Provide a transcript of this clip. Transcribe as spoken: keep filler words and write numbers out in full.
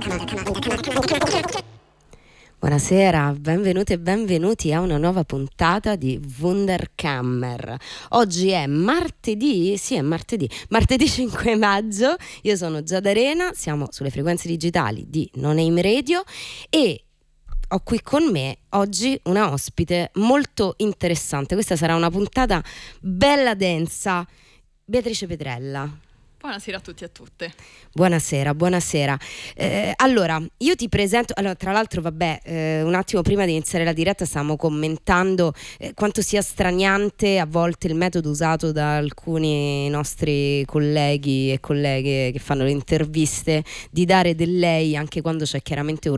Buonasera, benvenute e benvenuti a una nuova puntata di Wunderkammer. Oggi è martedì, sì è martedì, martedì cinque maggio, io sono Giada Arena, siamo sulle frequenze digitali di Non Aim Radio e ho qui con me oggi una ospite molto interessante. Questa sarà una puntata bella densa, Beatrice Petrella. Buonasera a tutti e a tutte. Buonasera, buonasera. Eh, allora, io ti presento, allora, tra l'altro, vabbè, eh, un attimo prima di iniziare la diretta stavamo commentando eh, quanto sia straniante a volte il metodo usato da alcuni nostri colleghi e colleghe che fanno le interviste di dare del lei anche quando c'è chiaramente un